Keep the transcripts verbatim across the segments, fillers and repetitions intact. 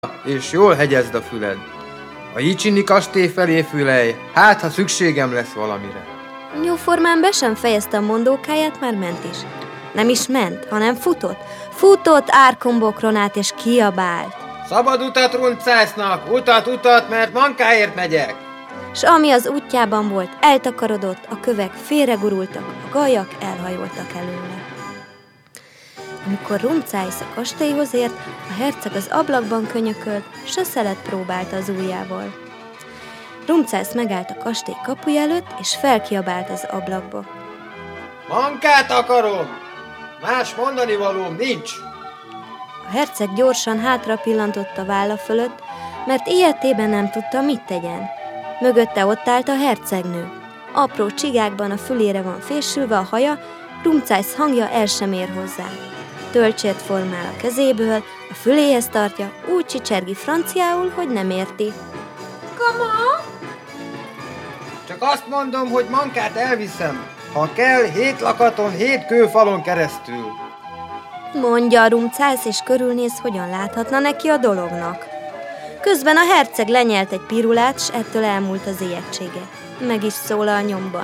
és jól hegyezd a füled. A Jicsinni kastély felé fülelj, hát ha szükségem lesz valamire. Jóformán be sem fejezte a mondókáját, már ment is. Nem is ment, hanem futott. Futott árkombokron át, és kiabált. Szabad utat Runcásznak, utat, utat, mert mankáért megyek. S ami az útjában volt, eltakarodott, a kövek félregurultak, a gajak elhajoltak előle. Amikor Rumcász a kastélyhoz ért, a herceg az ablakban könyökölt, s a szelet próbálta az ujjával. Rumcász megállt a kastély kapuja előtt, és felkiabált az ablakba. Mankát akarom! Más mondani valóm nincs! A herceg gyorsan hátra pillantott a válla fölött, mert ilyetében nem tudta, mit tegyen. Mögötte ott állt a hercegnő. Apró csigákban a fülére van fésülve a haja, Rumcász hangja el sem ér hozzá. Tölcsért formál a kezéből, a füléhez tartja, úgy csicsergi franciául, hogy nem érti. Kama? Csak azt mondom, hogy mankát elviszem. Ha kell, hét lakaton, hét kőfalon keresztül. Mondja a Rumcász, és körülnéz, hogyan láthatna neki a dolognak. Közben a herceg lenyelt egy pirulát, s ettől elmúlt az ijegysége. Meg is szólal nyomban.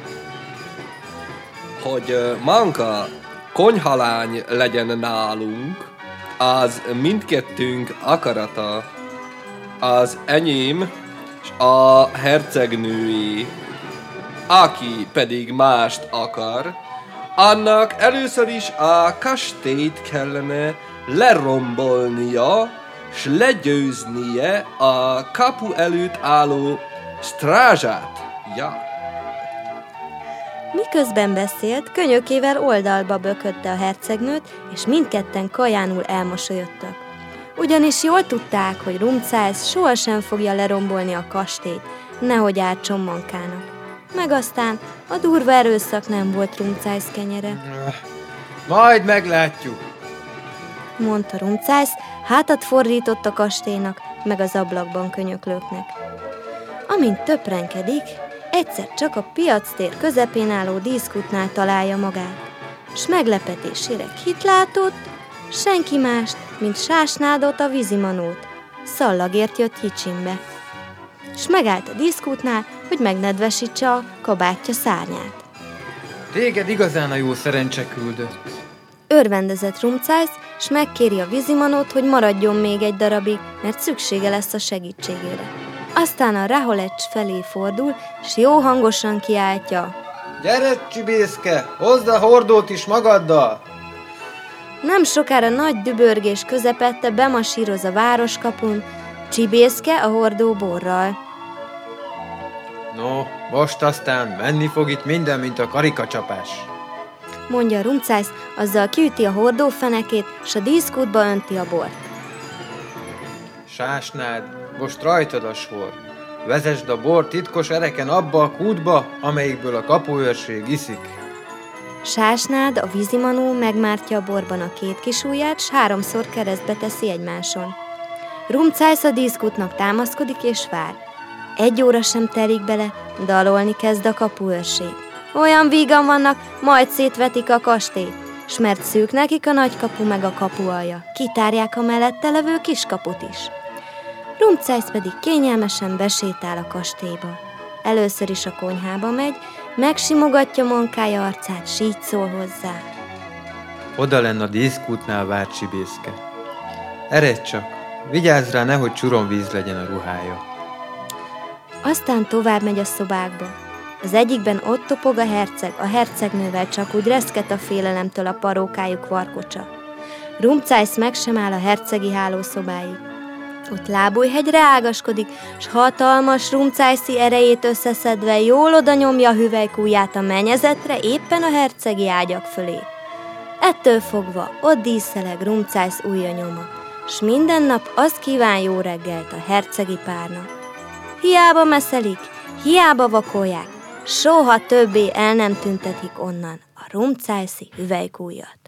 Hogy Manka konyhalány legyen nálunk, az mindkettőnk akarata. Az enyém és a hercegnői. Aki pedig mást akar, annak először is a kastélyt kellene lerombolnia, s legyőznie a kapu előtt álló strázsát. Ja. Miközben beszélt, könyökével oldalba bökötte a hercegnőt, és mindketten kajánul elmosolyodtak. Ugyanis jól tudták, hogy Rumcász sohasem fogja lerombolni a kastélyt, nehogy ártson Mankának. Meg aztán a durva erőszak nem volt Rumcász kenyere. Majd meglátjuk, mondta Rumcász, hátat fordított a kastélynak, meg az ablakban könyöklőknek. Amint töprenkedik, egyszer csak a piactér közepén álló díszkútnál találja magát, s meglepetésére kit látott, senki mást, mint Sásnádot, a vízimanót. Szallagért jött Jicsinbe, s megállt a díszkútnál, hogy megnedvesítse a kabátja szárnyát. Téged igazán a jó szerencse küldött. Örvendezett Rumcász, s megkéri a vízimanót, hogy maradjon még egy darabig, mert szüksége lesz a segítségére. Aztán a Raholecs felé fordul, s jó hangosan kiáltja. Gyere, Csibészke, hozd a hordót is magaddal! Nem sokára nagy dübörgés közepette bemasíroz a városkapun, Csibészke a hordó borral. No, most aztán menni fog itt minden, mint a karikacsapás, mondja Rumcász, azzal kiüti a hordó fenekét, s a díszkútba önti a bort. Sásnád, most rajtad a sor. Vezesd a bort titkos ereken abba a kútba, amelyikből a kapuőrség iszik. Sásnád, a vízimanó megmártja a borban a két kis ujját, s háromszor keresztbe teszi egymáson. Rumcász a díszkútnak támaszkodik és vár. Egy óra sem telik bele, dalolni kezd a kapuőrség. Olyan vígan vannak, majd szétvetik a kastélyt, s mert szűk nekik a nagy kapu meg a kapualja, kitárják a mellette levő kiskaput is. Rumcász pedig kényelmesen besétál a kastélyba. Először is a konyhába megy, megsimogatja Mankája arcát, s így szól hozzá. Oda lenn a díszkútnál vár Csibészke. Eredj csak, vigyázz rá, nehogy csuromvíz legyen a ruhája. Aztán tovább megy a szobákba. Az egyikben ott topog a herceg, a hercegnővel csak úgy reszket a félelemtől a parókájuk varkocsa. Rumcász meg sem áll a hercegi hálószobáig. Ott Lábújhegyre ágaskodik, s hatalmas Rumcászi erejét összeszedve jól oda nyomja a hüvelykújját a mennyezetre, éppen a hercegi ágyak fölé. Ettől fogva ott díszeleg Rumcász ujja nyoma, s minden nap azt kíván jó reggelt a hercegi párnak. Hiába meszelik, hiába vakolják, soha többé el nem tüntetik onnan a Rumcászi hüvelykújjat.